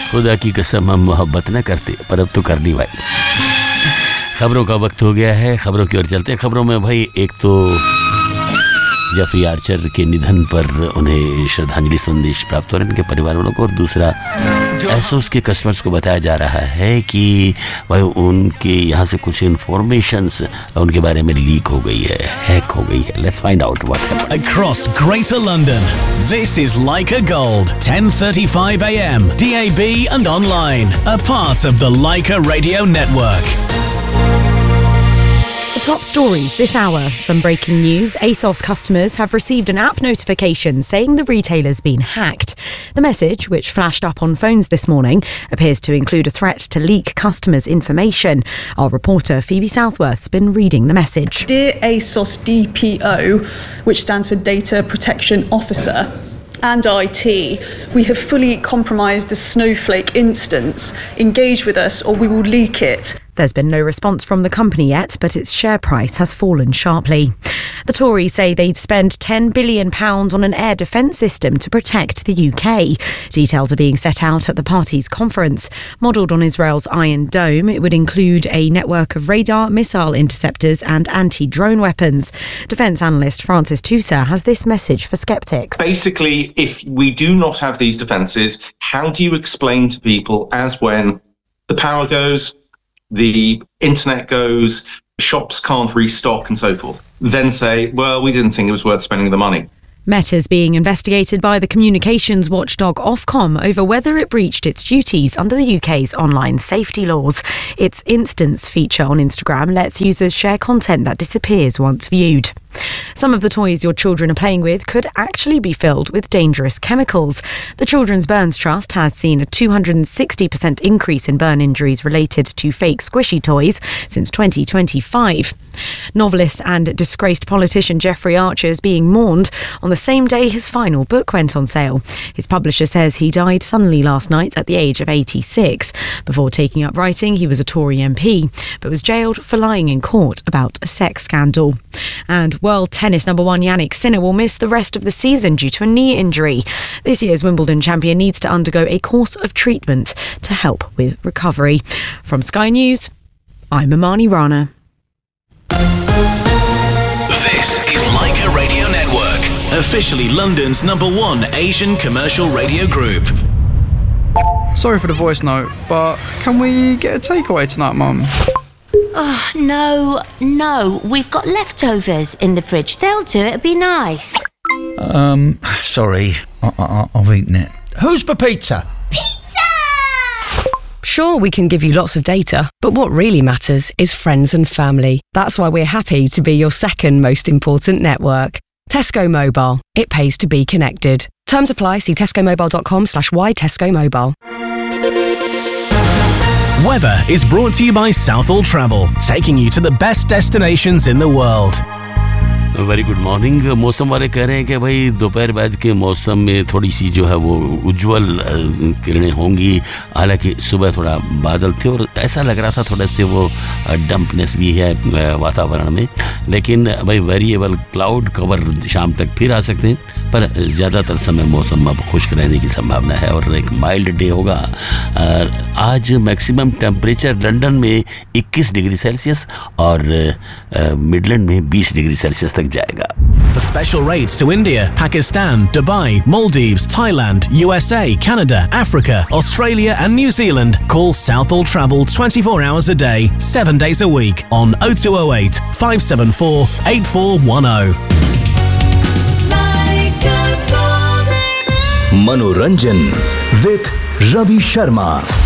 खुदा की कसम हम मोहब्बत न करते, पर अब तो कर दी भाई। खबरों का वक्त हो गया है, खबरों की ओर चलते हैं। खबरों में भाई एक तो जेफरी आर्चर के निधन पर उन्हें श्रद्धांजलि संदेश प्राप्त हो रहे हैं उनके परिवार वालों को, और दूसरा एसोस के कस्टमर्स को बताया जा रहा है कि भाई उनके यहाँ से कुछ इंफॉर्मेशंस उनके बारे में लीक हो गई है, हैक हो गई है। Let's find out what happened. Across Greater London, this is Leica Gold, 10:35 a.m. DAB and online, a part of the Leica Radio Network. The top stories this hour. Some breaking news. ASOS customers have received an app notification saying the retailer's been hacked. The message, which flashed up on phones this morning, appears to include a threat to leak customers' information. Our reporter Phoebe Southworth's been reading the message. Dear ASOS DPO, which stands for Data Protection Officer, and IT, we have fully compromised the Snowflake instance. Engage with us or we will leak it. There's been no response from the company yet, but its share price has fallen sharply. The Tories say they'd spend £10 billion on an air defence system to protect the UK. Details are being set out at the party's conference. Modelled on Israel's Iron Dome, it would include a network of radar, missile interceptors and anti-drone weapons. Defence analyst Francis Tusa has this message for sceptics. Basically, if we do not have these defences, how do you explain to people as when the power goes, the internet goes, shops can't restock and so forth, then say, well, we didn't think it was worth spending the money. Meta's being investigated by the communications watchdog Ofcom over whether it breached its duties under the UK's online safety laws. Its Instance feature on Instagram lets users share content that disappears once viewed. Some of the toys your children are playing with could actually be filled with dangerous chemicals. The Children's Burns Trust has seen a 260% increase in burn injuries related to fake squishy toys since 2025. Novelist and disgraced politician Jeffrey Archer is being mourned on the same day his final book went on sale. His publisher says he died suddenly last night at the age of 86. Before taking up writing, he was a Tory MP, but was jailed for lying in court about a sex scandal. And world tennis number one Yannick Sinner will miss the rest of the season due to a knee injury. This year's Wimbledon champion needs to undergo a course of treatment to help with recovery. From Sky News, I'm Amani Rana. This is Leica Radio Network, officially London's #1 Asian commercial radio group. Sorry for the voice note, but can we get a takeaway tonight, Mum? Oh, no. We've got leftovers in the fridge. They'll do it. It'd be nice. Sorry. I've eaten it. Who's for pizza? Sure, we can give you lots of data, but what really matters is friends and family. That's why we're happy to be your second most important network. Tesco Mobile. It pays to be connected. Terms apply. See tescomobile.com/y Tesco Mobile. Weather is brought to you by Southall Travel, taking you to the best destinations in the world. Very good morning. मौसम वाले कह रहे हैं कि भाई दोपहर बाद के मौसम में थोड़ी सी जो है वो उज्ज्वल किरणें होंगी। हालांकि सुबह थोड़ा बादल थे और ऐसा लग रहा था थोड़ा से वो डम्पनेस भी है वातावरण में, लेकिन भाई वेरिएबल क्लाउड कवर शाम तक फिर आ सकते हैं, पर ज़्यादातर समय मौसम अब खुश्क रहने की संभावना है और एक माइल्ड डे होगा। आज मैक्सिमम टेम्परेचर लंदन में 21 डिग्री सेल्सियस और मिडलैंड में 20 डिग्री सेल्सियस तक जाएगा। For special rates to India, Pakistan, Dubai, Maldives, Thailand, USA, Canada, Africa, Australia and New Zealand, call Southall Travel 24 hours a day, 7 days a week on 0208 574 8410. Manoranjan with Ravi Sharma.